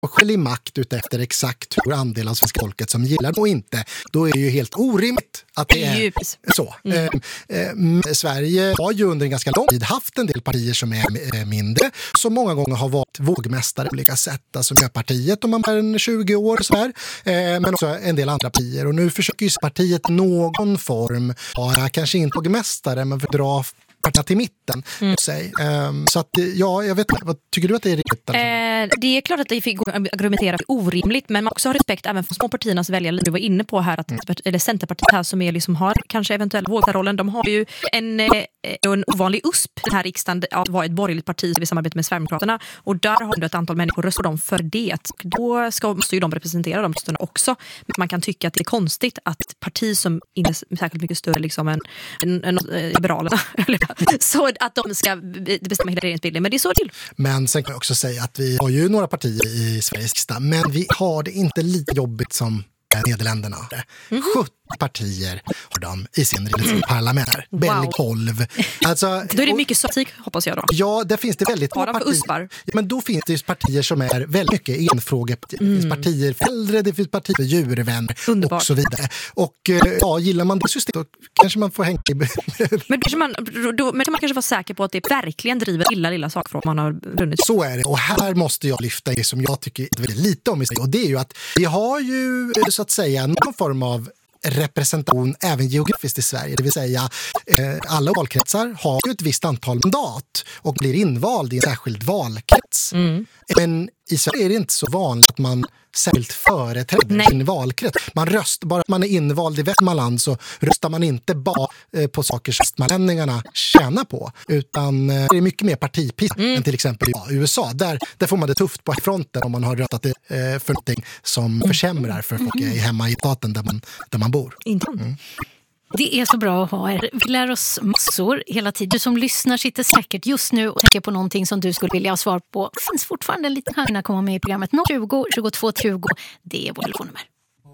skälig makt utefter exakt hur andel av svenska folket som gillar och inte, då är det ju helt orimligt att det är så. Sverige har ju under en ganska lång tid haft en del partier som är mindre, som många gånger har varit vågmästare på olika sätt. Alltså Miljöpartiet om man är en 20 år så här, men också en del andra partier. Och nu försöker ju partiet någon form vara kanske inte vågmästare, men dra partierna till mitten. Så att, ja, jag vet inte, vad tycker du att det är riktigt? Det är klart att det fick argumentera orimligt, men man också har respekt även för små partiernas väljare. Du var inne på här att eller Centerpartiet här som är liksom har kanske eventuellt vågmästarrollen, de har ju en ovanlig USP den här riksdagen att vara ett borgerligt parti i samarbete med Sverigedemokraterna, och där har ett antal människor röstat dem för det. Då måste ju de representera de rösterna också. Men man kan tycka att det är konstigt att parti som inte är särskilt mycket större liksom än Liberalerna så att de ska bestämma hela regeringsbildningen, men det är så till. Men sen kan jag också säga att vi har ju några partier i Sveriges riksdag, men vi har det inte lika jobbigt som Nederländerna. 70 partier har de i sin parlament. Belgien 12. Alltså, då är det mycket statik, hoppas jag då. Ja, där finns det väldigt många partier. Men då finns det partier som är väldigt mycket enfrågepartier. Det finns partier för äldre, det finns partier för djurvänner och så vidare. Och ja, gillar man det systemet då kanske man får hänga i... men man kanske vara säker på att det verkligen driver lilla sakfrågor man har vunnit. Så är det. Och här måste jag lyfta det som jag tycker är lite om i sig. Och det är ju att vi har ju så att säga någon form av representation även geografiskt i Sverige. Det vill säga alla valkretsar har ju ett visst antal mandat och blir invald i en särskild valkrets. Men i Sverige är det inte så vanligt att man särskilt företräder sin valkrets. Man röstar, bara att man är invald i Västmanland så röstar man inte bara på saker som västmanlänningarna tjänar på, utan det är mycket mer partipis än till exempel i USA. Där får man det tufft på fronten om man har röstat för någonting som försämrar för folk hemma i staten där man bor. Det är så bra att ha er. Vi lär oss massor hela tiden. Du som lyssnar sitter säkert just nu och tänker på någonting som du skulle vilja ha svar på. Det finns fortfarande en liten chans att komma med i programmet 020 22 20. Det är vårt telefonnummer.